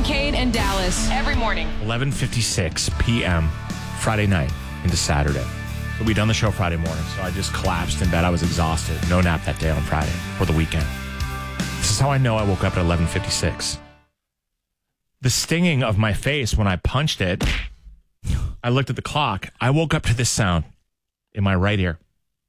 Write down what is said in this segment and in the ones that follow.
Kate and Dallas every morning. 11:56 p.m. Friday night into Saturday. So we done the show Friday morning, so I just collapsed in bed. I was exhausted. No nap that day on Friday for the weekend. This is how I know I woke up at 11:56. The stinging of my face when I punched it, I looked at the clock. I woke up to this sound in my right ear.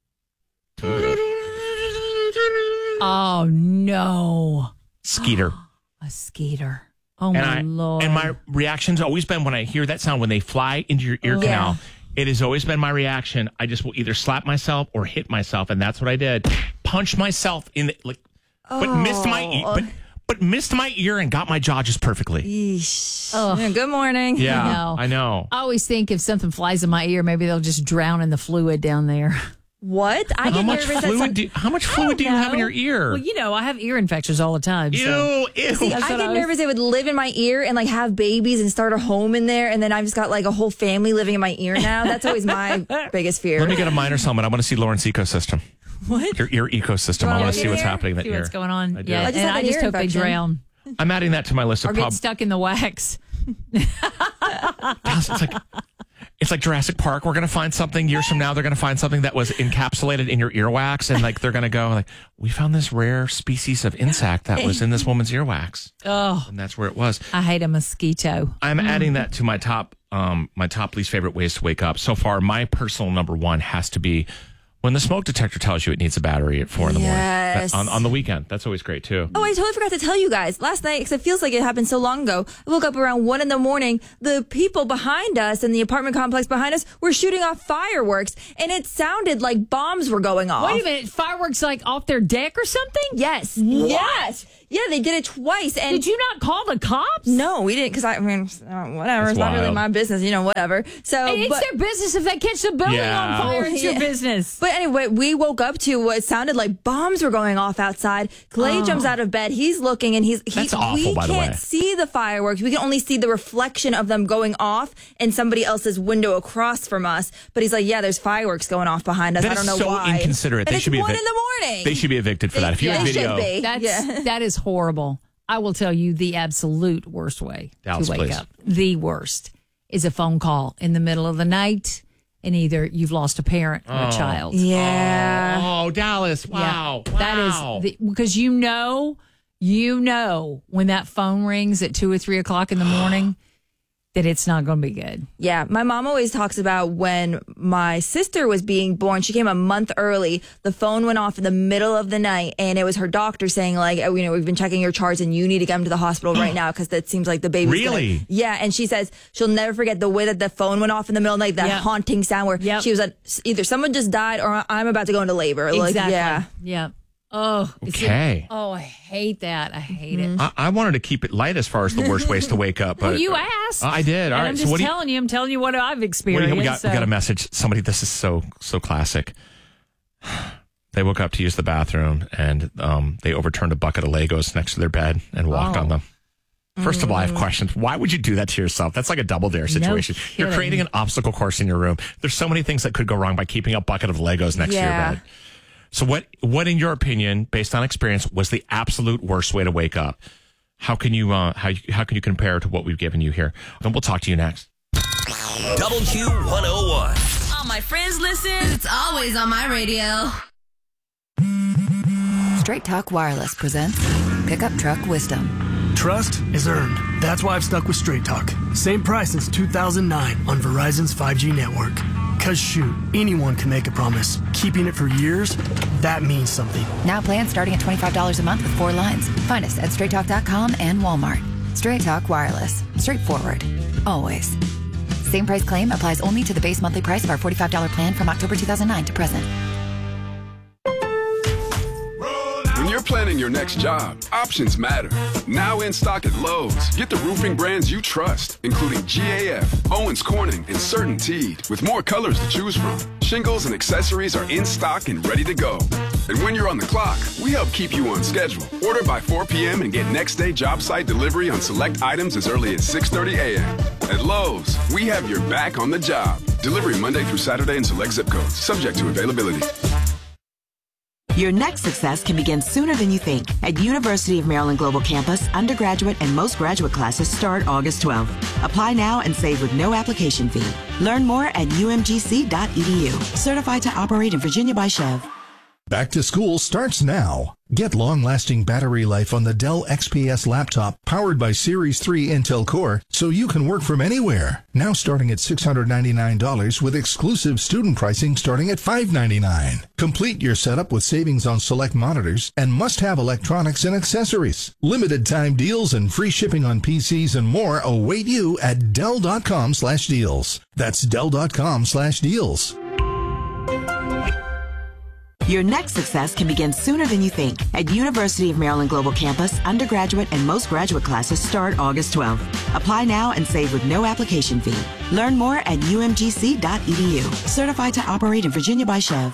Oh, no. Skeeter. A skeeter. Oh, my Lord. And my reaction's always been when I hear that sound, when they fly into your ear canal, it has always been my reaction. I just will either slap myself or hit myself, and that's what I did. Punched myself in the, but missed my ear. But missed my ear and got my jaw just perfectly. Yeesh. Oh. Yeah, good morning. Yeah, I know. I always think if something flies in my ear, maybe they'll just drown in the fluid down there. What? How much fluid do you have in your ear? Well, I have ear infections all the time. Ew. See, I get nervous it would live in my ear and have babies and start a home in there, and then I've just got a whole family living in my ear now. That's always my biggest fear. Let me get a minor helmet. I want to see Lauren's ecosystem. What? Your ear ecosystem. I want to see what's happening in that see ear. What's going on. I do. Yeah, I just hope they drown. I'm adding that to my list of or get stuck in the wax. It's like Jurassic Park. We're going to find something years from now. They're going to find something that was encapsulated in your earwax, and they're going to go we found this rare species of insect that was in this woman's earwax. Oh, and that's where it was. I hate a mosquito. I'm adding that to my top least favorite ways to wake up. So far, my personal number one has to be when the smoke detector tells you it needs a battery at 4 in the morning. On the weekend. That's always great, too. Oh, I totally forgot to tell you guys. Last night, because it feels like it happened so long ago, I woke up around 1 in the morning. The people behind us in the apartment complex behind us were shooting off fireworks, and it sounded like bombs were going off. Wait a minute. Fireworks off their deck or something? Yes. What? Yes. Yeah, they did it twice. And did you not call the cops? No, we didn't, because whatever. It's not really my business, whatever. So it's their business. If they catch the building on fire, it's your business. But anyway, we woke up to what sounded like bombs were going off outside. Clay jumps out of bed. He's looking, and That's awful, by the way. We can't see the fireworks. We can only see the reflection of them going off in somebody else's window across from us. But he's like, yeah, there's fireworks going off behind us. I don't know why. That is so inconsiderate. And They should be 1 in the morning. They should be evicted for that. If you have video, that is horrible. I will tell you the absolute worst way Dallas, to wake please. up. The worst is a phone call in the middle of the night, and either you've lost a parent or a child. Yeah. Oh, Dallas. Wow. Yeah. That is because you know when that phone rings at 2 or 3 o'clock in the morning that it's not going to be good. Yeah, my mom always talks about when my sister was being born. She came a month early. The phone went off in the middle of the night, and it was her doctor saying, we've been checking your charts, and you need to get them to the hospital right now because it seems like the baby's Really? Yeah, and she says she'll never forget the way that the phone went off in the middle of the night, that haunting sound where she was like, either someone just died or I'm about to go into labor. Exactly. Yeah. Oh, okay. I hate that. I hate it. I wanted to keep it light as far as the worst ways to wake up. But well, you asked. I did. All right. I'm just telling you. I'm telling you what I've experienced. We got a message. Somebody, this is so classic. They woke up to use the bathroom, and they overturned a bucket of Legos next to their bed and walked on them. First of all, I have questions. Why would you do that to yourself? That's like a double dare situation. No You're creating an obstacle course in your room. There's so many things that could go wrong by keeping a bucket of Legos next to your bed. So what in your opinion, based on experience, was the absolute worst way to wake up? How can you how can you compare to what we've given you here? And we'll talk to you next. WQ101. All my friends listen. It's always on my radio. Straight Talk Wireless presents Pickup Truck Wisdom. Trust is earned. That's why I've stuck with Straight Talk. Same price since 2009 on Verizon's 5G network. Cause shoot, anyone can make a promise. Keeping it for years, that means something. Now plans starting at $25 a month with 4 lines. Find us at straighttalk.com and Walmart. Straight Talk Wireless. Straightforward. Always. Same price claim applies only to the base monthly price of our $45 plan from October 2009 to present. When you're planning your next job, options matter. Now in stock at Lowe's, get the roofing brands you trust, including GAF, Owens Corning, and CertainTeed, with more colors to choose from. Shingles and accessories are in stock and ready to go. And when you're on the clock, we help keep you on schedule. Order by 4 p.m. and get next day job site delivery on select items as early as 6:30 a.m. At Lowe's, we have your back on the job. Delivery Monday through Saturday in select zip codes, subject to availability. Your next success can begin sooner than you think. At University of Maryland Global Campus, undergraduate and most graduate classes start August 12th. Apply now and save with no application fee. Learn more at umgc.edu. Certified to operate in Virginia by Chev. Back to school starts now. Get long-lasting battery life on the Dell XPS laptop powered by Series 3 Intel Core so you can work from anywhere. Now starting at $699 with exclusive student pricing starting at $599. Complete your setup with savings on select monitors and must-have electronics and accessories. Limited time deals and free shipping on PCs and more await you at Dell.com/deals. That's Dell.com/deals. Your next success can begin sooner than you think. At University of Maryland Global Campus, undergraduate and most graduate classes start August 12th. Apply now and save with no application fee. Learn more at umgc.edu. Certified to operate in Virginia by Chev.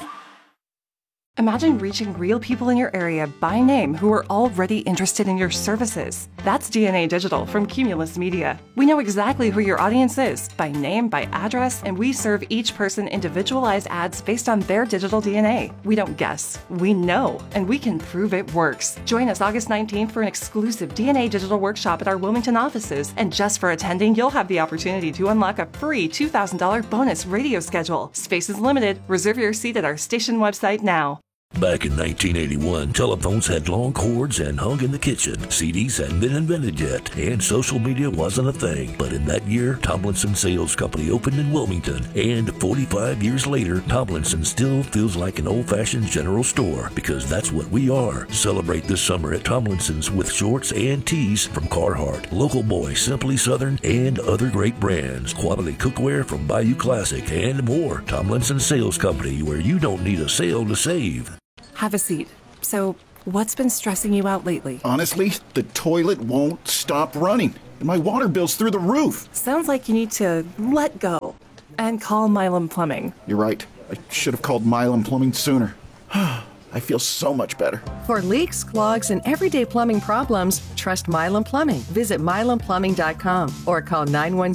Imagine reaching real people in your area by name who are already interested in your services. That's DNA Digital from Cumulus Media. We know exactly who your audience is by name, by address, and we serve each person individualized ads based on their digital DNA. We don't guess, we know, and we can prove it works. Join us August 19th for an exclusive DNA Digital workshop at our Wilmington offices. And just for attending, you'll have the opportunity to unlock a free $2,000 bonus radio schedule. Space is limited. Reserve your seat at our station website now. Back in 1981, telephones had long cords and hung in the kitchen. CDs hadn't been invented yet, and social media wasn't a thing. But in that year, Tomlinson Sales Company opened in Wilmington. And 45 years later, Tomlinson still feels like an old-fashioned general store, because that's what we are. Celebrate this summer at Tomlinson's with shorts and tees from Carhartt, Local Boy, Simply Southern, and other great brands. Quality cookware from Bayou Classic, and more. Tomlinson Sales Company, where you don't need a sale to save. Have a seat. So, what's been stressing you out lately? Honestly, the toilet won't stop running. And my water bill's through the roof. Sounds like you need to let go and call Milam Plumbing. You're right. I should have called Milam Plumbing sooner. I feel so much better. For leaks, clogs, and everyday plumbing problems, trust Milam Plumbing. Visit milamplumbing.com or call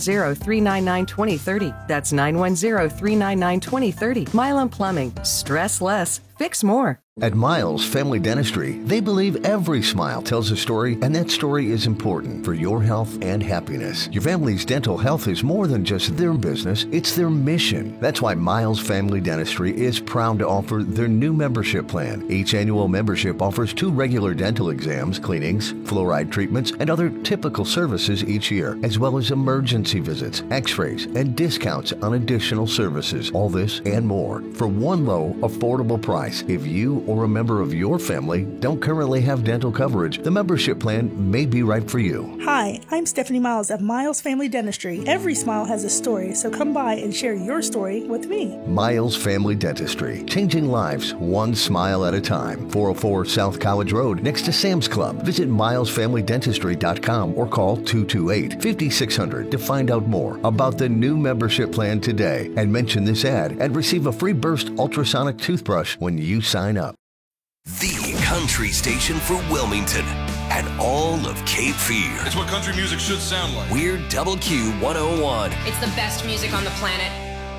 910-399-2030. That's 910-399-2030. Milam Plumbing. Stress less. Fix more. At Miles Family Dentistry, they believe every smile tells a story, and that story is important for your health and happiness. Your family's dental health is more than just their business, it's their mission. That's why Miles Family Dentistry is proud to offer their new membership plan. Each annual membership offers 2 regular dental exams, cleanings, fluoride treatments, and other typical services each year, as well as emergency visits, x-rays, and discounts on additional services. All this and more for one low, affordable price. If you or a member of your family don't currently have dental coverage, the membership plan may be right for you. Hi, I'm Stephanie Miles of Miles Family Dentistry. Every smile has a story, so come by and share your story with me. Miles Family Dentistry, changing lives one smile at a time. 404 South College Road, next to Sam's Club. Visit milesfamilydentistry.com or call 228-5600 to find out more about the new membership plan today, and mention this ad and receive a free Burst ultrasonic toothbrush when you sign up. The country station for Wilmington and all of Cape Fear. It's what country music should sound like. We're Double Q 101. It's the best music on the planet.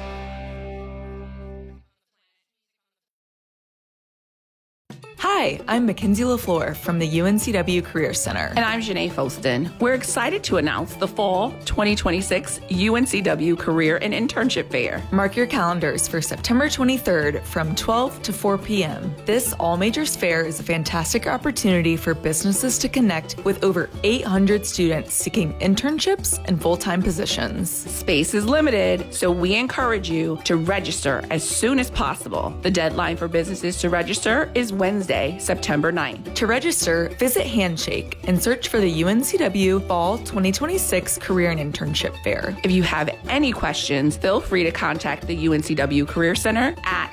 Hi, I'm Mackenzie LaFleur from the UNCW Career Center. And I'm Janae Folston. We're excited to announce the Fall 2026 UNCW Career and Internship Fair. Mark your calendars for September 23rd from 12 to 4 p.m. This all-majors fair is a fantastic opportunity for businesses to connect with over 800 students seeking internships and full-time positions. Space is limited, so we encourage you to register as soon as possible. The deadline for businesses to register is Wednesday, September 9th. To register, visit Handshake and search for the UNCW Fall 2026 Career and Internship Fair. If you have any questions, feel free to contact the UNCW Career Center at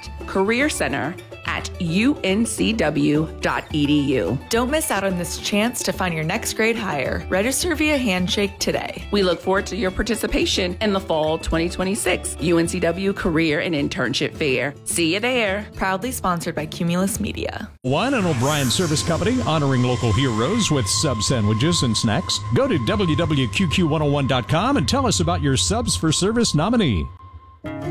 careercenter@uncw.edu. Don't miss out on this chance to find your next great hire. Register via Handshake today. We look forward to your participation in the Fall 2026 UNCW Career and Internship Fair. See you there. Proudly sponsored by Cumulus Media. Wine and O'Brien Service Company, honoring local heroes with sub sandwiches and snacks. Go to www.qqq101.com and tell us about your Subs for Service nominee.